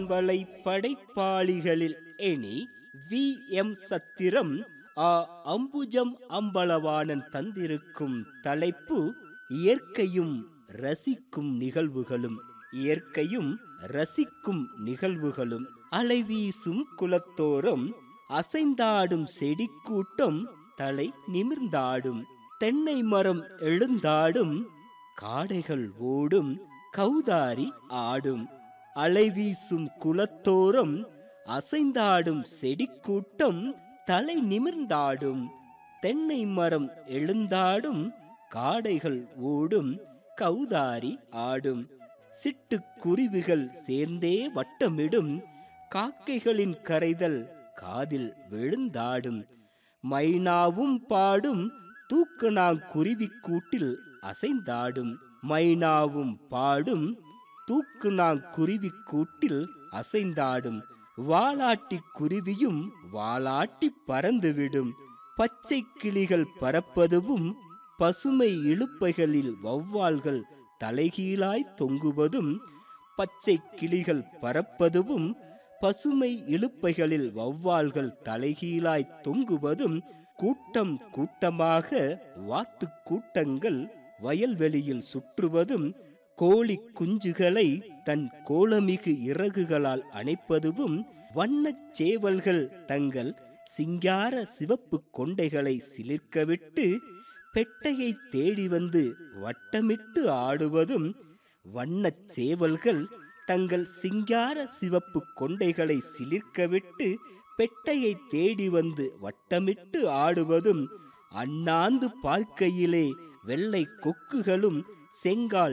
வலை படைப்பாளிகளில் எணி V M சத்திரம் ஆ அம்புஜம் அம்பலவாணன் தந்திருக்கும் தலைப்பு இயற்கையும் ரசிக்கும் நிகழ்வுகளும். இயற்கையும் ரசிக்கும் நிகழ்வுகளும். அலைவீசும் குலத்தோறும் அசைந்தாடும் செடி கூட்டம் தலை நிமிர்ந்தாடும். தென்னை மரம் எழுந்தாடும். காடைகள் ஓடும். கௌதாரி ஆடும். அலைவீசும் குலத்தோறும் அசைந்தாடும் செடி கூட்டம் தலை நிமிர்ந்தாடும். தென்னை மரம் எழுந்தாடும். காடைகள் ஓடும். கௌதாரி ஆடும். சிட்டுக்குருவிகள் சேர்ந்தே வட்டமிடும். காக்கைகளின் கரைதல் காதில் விழுந்தாடும். மைனாவும் பாடும். தூக்கணாங்குருவி கூட்டில் அசைந்தாடும். மைனாவும் பாடும். தூக்கணாங்குருவி கூட்டில் அசைந்தாடும். வாலாட்டி குருவியும் வாலாட்டி பறந்துவிடும். பச்சை கிளிகள் பறப்பதுவும் பசுமை இலுப்பைகளில் வௌவால்கள் தலைகீழாய் தொங்குவதும். பச்சை கிளிகள் பறப்பதுவும் பசுமை இலுப்பைகளில் வௌவால்கள் தலைகீழாய் தொங்குவதும். கூட்டம் கூட்டமாக வாத்து கூட்டங்கள் வயல்வெளியில் சுற்றுவதும். கோழி குஞ்சுகளை தன் கோலமிகு இறகுகளால் அணைப்பதுவும். வண்ணச் சேவல்கள் தங்கள் சிங்கார சிவப்பு கொண்டைகளை சிலிர்க்கவிட்டு பெட்டையை தேடி வந்து வட்டமிட்டு ஆடுவதும். வண்ணச் சேவல்கள் தங்கள் சிங்கார சிவப்பு கொண்டைகளை சிலிர்க்கவிட்டு பெட்டையை தேடி வந்து வட்டமிட்டு ஆடுவதும். அண்ணாந்து பார்க்கையிலே வெள்ளை கொக்குகளும் செங்கால்